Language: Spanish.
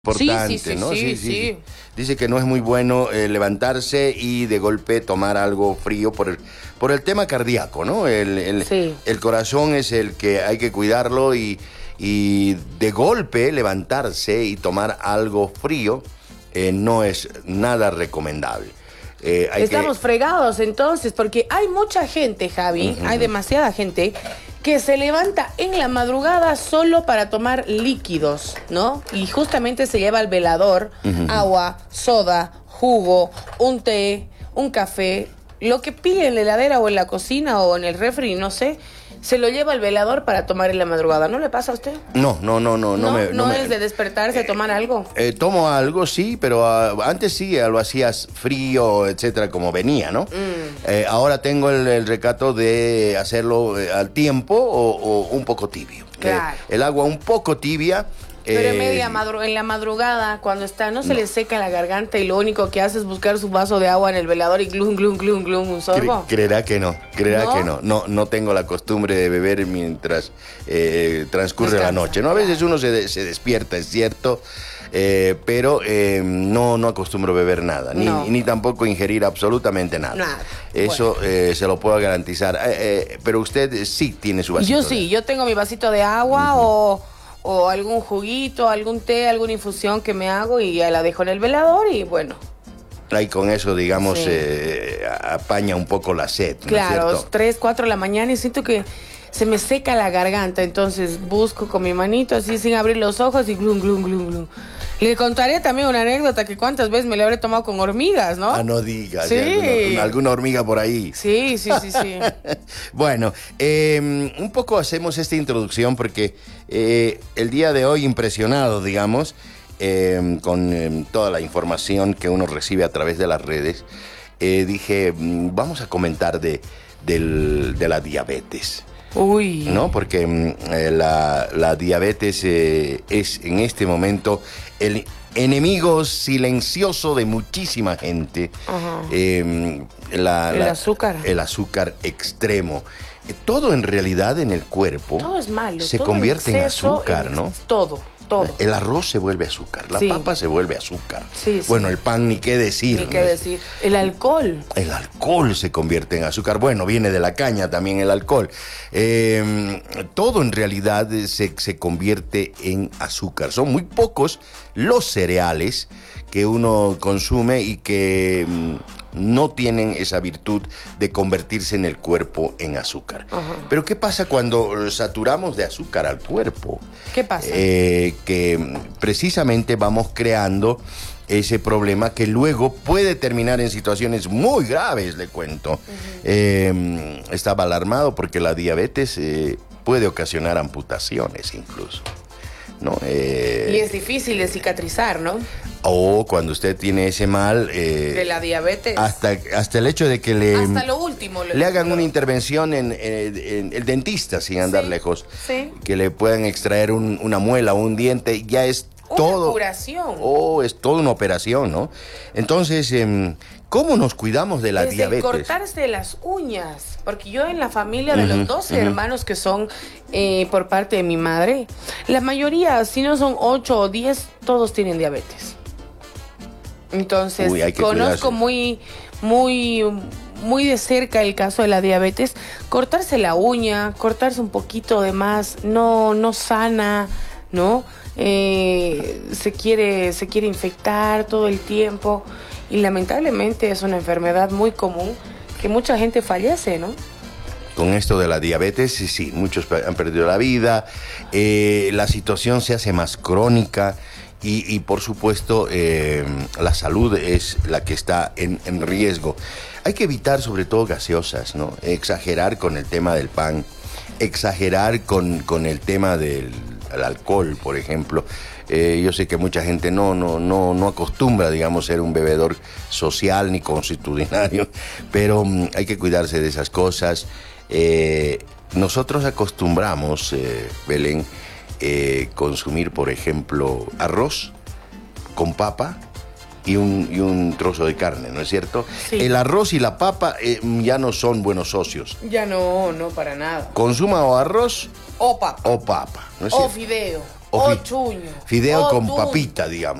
Importante, sí, ¿no? sí. Dice que no es muy bueno levantarse y de golpe tomar algo frío por el tema cardíaco, ¿no? El corazón es el que hay que cuidarlo y de golpe levantarse y tomar algo frío no es nada recomendable. Estamos fregados entonces, porque hay mucha gente, Javi, hay demasiada gente que se levanta en la madrugada solo para tomar líquidos, ¿no? Y justamente se lleva al velador agua, soda, jugo, un té, un café, lo que pide en la heladera o en la cocina o en el refri, no sé, se lo lleva al velador para tomar en la madrugada. ¿No le pasa a usted? No. ¿No es de despertarse a tomar algo? Tomo algo, sí, pero antes sí lo hacías frío, etcétera, como venía, ¿no? Ahora tengo el recato de hacerlo al tiempo o un poco tibio. Claro. El agua un poco tibia. Pero en la madrugada, cuando está, ¿no se le seca la garganta y lo único que hace es buscar su vaso de agua en el velador y glum, glum, glum, glum, un sorbo? Creerá que no. No tengo la costumbre de beber mientras transcurre la noche, ¿no? A veces uno se despierta, es cierto, pero no acostumbro beber nada, ni tampoco ingerir absolutamente nada. Eso se lo puedo garantizar. Pero usted sí tiene su vasito. Yo sí, yo tengo mi vasito de agua o algún juguito, algún té, alguna infusión que me hago y ya la dejo en el velador y bueno. Ahí con eso, digamos, apaña un poco la sed, ¿no? Claro, 3, 4 de la mañana y siento que se me seca la garganta, entonces busco con mi manito así sin abrir los ojos y glum, glum, glum, glum. Le contaré también una anécdota que cuántas veces me la habré tomado con hormigas, ¿no? Ah, no digas, sí. alguna hormiga por ahí. Sí. Bueno, un poco hacemos esta introducción porque el día de hoy impresionado, digamos, con toda la información que uno recibe a través de las redes, dije, vamos a comentar de la diabetes. Uy. ¿No? Porque la diabetes es en este momento el enemigo silencioso de muchísima gente. El azúcar. El azúcar extremo. Todo en realidad en el cuerpo todo es malo, se todo convierte en exceso, azúcar, ¿no? Todo. El arroz se vuelve azúcar, la papa se vuelve azúcar. Sí. Bueno, el pan ni qué decir. El alcohol. El alcohol se convierte en azúcar. Bueno, viene de la caña también el alcohol. Todo en realidad se convierte en azúcar. Son muy pocos los cereales que uno consume y que no tienen esa virtud de convertirse en el cuerpo en azúcar. Pero ¿qué pasa cuando saturamos de azúcar al cuerpo? ¿Qué pasa? Que precisamente vamos creando ese problema que luego puede terminar en situaciones muy graves, le cuento. Estaba alarmado porque la diabetes puede ocasionar amputaciones incluso, ¿no? Y es difícil de cicatrizar, ¿no? O cuando usted tiene ese mal... de la diabetes. Hasta el hecho de que hasta lo último. Le hagan una intervención en el dentista, sin andar lejos. Sí. Que le puedan extraer una muela o un diente, ya es todo... Una curación. Es toda una operación, ¿no? Entonces, ¿cómo nos cuidamos de la diabetes? Cortarse las uñas. Porque yo en la familia de los 12 hermanos que son por parte de mi madre, la mayoría, si no son 8 o 10, todos tienen diabetes. Entonces, conozco muy de cerca el caso de la diabetes. Cortarse la uña, cortarse un poquito de más, no sana, ¿no? Se quiere infectar todo el tiempo y lamentablemente es una enfermedad muy común que mucha gente fallece, ¿no? Con esto de la diabetes, sí, muchos han perdido la vida, la situación se hace más crónica y por supuesto la salud es la que está en riesgo. Hay que evitar sobre todo gaseosas, ¿no? Exagerar con el tema del pan, exagerar con el tema del alcohol, por ejemplo. Yo sé que mucha gente no acostumbra, digamos, ser un bebedor social ni consuetudinario, pero hay que cuidarse de esas cosas. Nosotros acostumbramos, Belén, consumir, por ejemplo, arroz con papa y un trozo de carne, ¿no es cierto? Sí. El arroz y la papa ya no son buenos socios. Ya no para nada. Consuma o arroz o papa, o papa, ¿no es o cierto? fideo. O chuño. fideo o con tuño. papita, digamos.